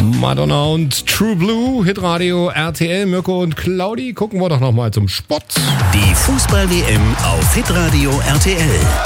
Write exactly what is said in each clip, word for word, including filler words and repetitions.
Madonna und True Blue, Hitradio R T L, Mirko und Claudi. Gucken wir doch nochmal zum Sport. Die Fußball-W M auf Hitradio R T L.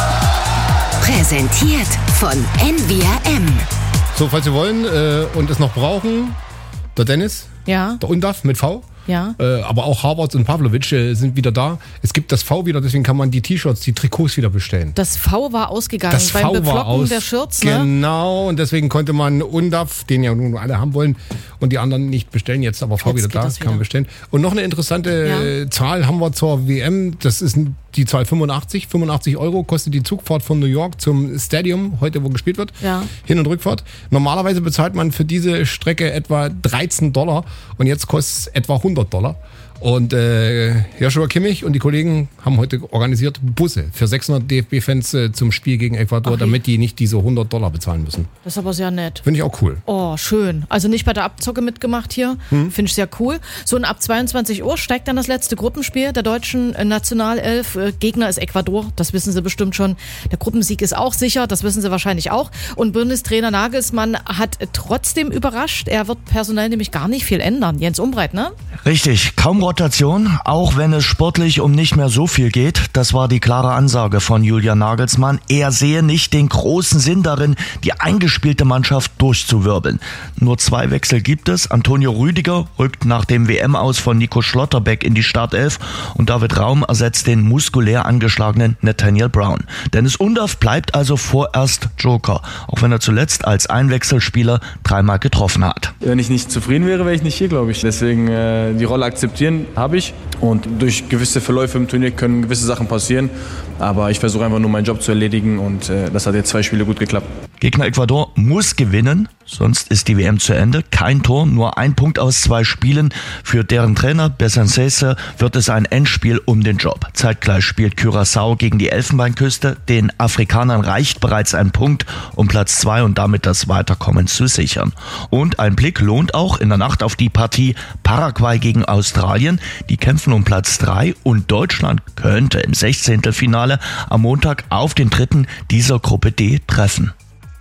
Präsentiert von N V R M. So, falls Sie wollen äh, und es noch brauchen, der Dennis, Ja. der Undaf mit V. Ja. Äh, aber auch Harvard und Pavlovic äh, sind wieder da. Es gibt das V wieder, deswegen kann man die T-Shirts, die Trikots wieder bestellen. Das V war ausgegangen Das beim V war Beflocken aus. der Shirts, ne? Genau, und deswegen konnte man Undaf, den ja nun alle haben wollen, und die anderen nicht bestellen. Jetzt aber V Jetzt wieder geht da, das kann man wieder. bestellen. Und noch eine interessante äh, Ja. Zahl haben wir zur W M. Das ist die Zahl fünfundachtzig. fünfundachtzig Euro kostet die Zugfahrt von New York zum Stadium, heute wo gespielt wird. Ja. Hin- und Rückfahrt. Normalerweise bezahlt man für diese Strecke etwa dreizehn Dollar und jetzt kostet es etwa hundert Dollar. Und äh, Joshua Kimmich und die Kollegen haben heute organisiert Busse für sechshundert D F B-Fans äh, zum Spiel gegen Ecuador, Ach, damit die nicht diese hundert Dollar bezahlen müssen. Das ist aber sehr nett. Finde ich auch cool. Oh, schön. Also nicht bei der Abzocke mitgemacht hier. Hm. Finde ich sehr cool. So, und ab zweiundzwanzig Uhr steigt dann das letzte Gruppenspiel der deutschen äh, Nationalelf. Äh, Gegner ist Ecuador. Das wissen Sie bestimmt schon. Der Gruppensieg ist auch sicher. Das wissen Sie wahrscheinlich auch. Und Bundestrainer Nagelsmann hat trotzdem überrascht. Er wird personell nämlich gar nicht viel ändern. Jens Umbreit, ne? Richtig, kaum Rotation, auch wenn es sportlich um nicht mehr so viel geht. Das war die klare Ansage von Julian Nagelsmann. Er sehe nicht den großen Sinn darin, die eingespielte Mannschaft durchzuwirbeln. Nur zwei Wechsel gibt es. Antonio Rüdiger rückt nach dem W M-Aus von Nico Schlotterbeck in die Startelf und David Raum ersetzt den muskulär angeschlagenen Nathaniel Brown. Dennis Undorf bleibt also vorerst Joker, auch wenn er zuletzt als Einwechselspieler dreimal getroffen hat. Wenn ich nicht zufrieden wäre, wäre ich nicht hier, glaube ich. Deswegen äh, die Rolle akzeptieren habe ich. Und durch gewisse Verläufe im Turnier können gewisse Sachen passieren. Aber ich versuche einfach nur meinen Job zu erledigen und äh, das hat jetzt zwei Spiele gut geklappt. Gegner Ecuador muss gewinnen, sonst ist die W M zu Ende. Kein Tor, nur ein Punkt aus zwei Spielen. Für deren Trainer Besancese wird es ein Endspiel um den Job. Zeitgleich spielt Curaçao gegen die Elfenbeinküste. Den Afrikanern reicht bereits ein Punkt, um Platz zwei und damit das Weiterkommen zu sichern. Und ein Blick lohnt auch in der Nacht auf die Partie Paraguay gegen Australien. Die kämpfen um Platz drei und Deutschland könnte im Sechzehntelfinale am Montag auf den dritten dieser Gruppe D treffen.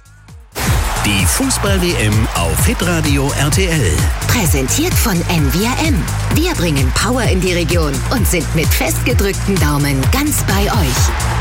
Die Fußball-W M auf Hitradio R T L. Präsentiert von N V R M. Wir bringen Power in die Region und sind mit festgedrückten Daumen ganz bei euch.